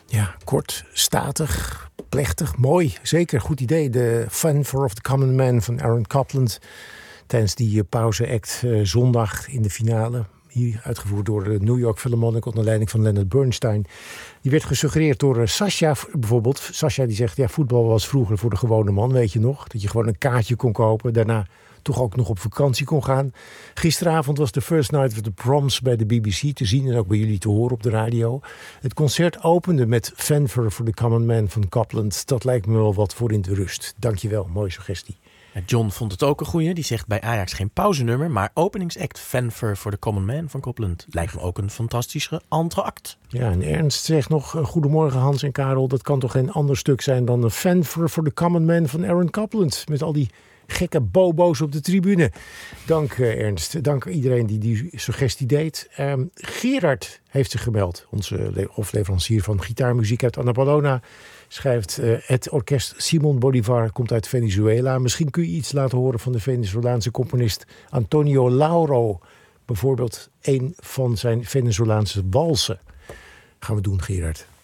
Ja, kort, statig, plechtig, mooi. Zeker, goed idee. De Fanfare of the Common Man van Aaron Copland. Tijdens die pauze-act zondag in de finale. Hier uitgevoerd door de New York Philharmonic onder leiding van Leonard Bernstein. Die werd gesuggereerd door Sascha bijvoorbeeld. Sascha die zegt, ja, voetbal was vroeger voor de gewone man, weet je nog. Dat je gewoon een kaartje kon kopen. Daarna toch ook nog op vakantie kon gaan. Gisteravond was de First Night of the Proms bij de BBC te zien en ook bij jullie te horen op de radio. Het concert opende met Fanfare for the Common Man van Copland. Dat lijkt me wel wat voor in de rust. Dankjewel, mooie suggestie. John vond het ook een goeie. Die zegt bij Ajax geen pauzenummer, maar openingsact Fanfare for the Common Man van Copland. Lijkt me ook een fantastische entr'acte. Ja, en Ernst zegt nog, goedemorgen Hans en Karel. Dat kan toch geen ander stuk zijn dan een Fanfare for the Common Man van Aaron Copland. Met al die gekke bobo's op de tribune. Dank Ernst. Dank iedereen die suggestie deed. Gerard heeft zich gemeld. Onze hofleverancier van gitaarmuziek uit Annapolona. Schrijft, het orkest Simon Bolivar komt uit Venezuela. Misschien kun je iets laten horen van de Venezolaanse componist Antonio Lauro. Bijvoorbeeld een van zijn Venezolaanse walsen. Gaan we doen, Gerard.